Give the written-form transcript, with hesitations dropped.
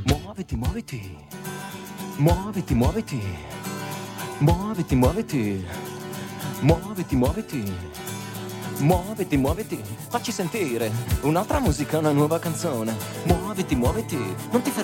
Muoviti, muoviti. Muoviti, muoviti. Muoviti, muoviti. Muoviti, muoviti. Muoviti, muoviti. Facci sentire un'altra musica, una nuova canzone. Muoviti, muoviti. Non ti fermare.